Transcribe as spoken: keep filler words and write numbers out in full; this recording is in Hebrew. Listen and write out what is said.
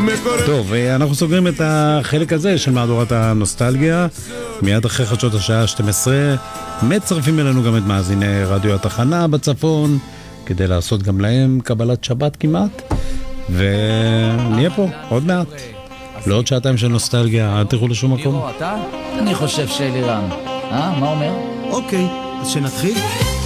טוב, אנחנו סוגרים את החלק הזה של מהדורת הנוסטלגיה. מיד אחרי חדשות השעה שתים עשרה מצרפים אלינו גם את מאזיני רדיו התחנה בצפון, כדי לעשות גם להם קבלת שבת כמעט, ונהיה פה עוד מעט לעוד שעתיים של נוסטלגיה. אל תלכו לשום מקום. אני חושב שאלירן, אה? מה אומר? אוקיי, אז שנתחיל.